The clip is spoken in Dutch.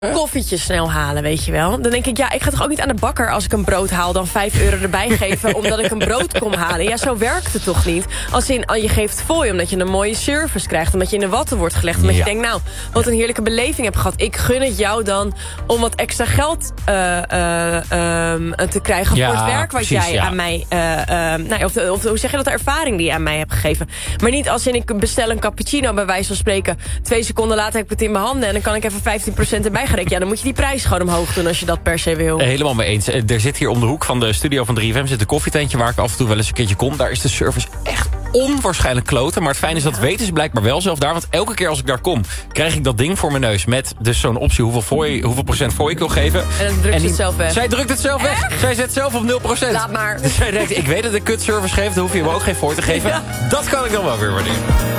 koffietje snel halen, weet je wel. Dan denk ik, ik ga toch ook niet aan de bakker als ik een brood haal... dan €5 erbij geven omdat ik een brood kom halen. Ja, zo werkt het toch niet? Als je geeft fooi omdat je een mooie service krijgt... omdat je in de watten wordt gelegd... omdat je denkt, nou, wat een heerlijke beleving heb gehad. Ik gun het jou dan om wat extra geld te krijgen... voor het werk wat jij aan mij... of hoe zeg je dat, de ervaring die je aan mij hebt gegeven. Maar niet als ik bestel een cappuccino, bij wijze van spreken... 2 seconden later heb ik het in mijn handen... en dan kan ik even 15% erbij. Ja, dan moet je die prijs gewoon omhoog doen als je dat per se wil. Helemaal mee eens. Er zit hier om de hoek van de studio van 3FM zit een koffietentje waar ik af en toe wel eens een keertje kom. Daar is de service echt onwaarschijnlijk kloten. Maar het fijne is, dat weten ze blijkbaar wel zelf daar. Want elke keer als ik daar kom, krijg ik dat ding voor mijn neus. Met dus zo'n optie hoeveel procent fooi ik wil geven. En dan drukt ze het zelf weg. Zij drukt het zelf weg. Zij zet zelf op 0%. Laat maar. Dus zij denkt, ik weet dat ik kutservice geef, dan hoef je hem ook geen fooi te geven. Ja. Dat kan ik dan wel weer waarderen.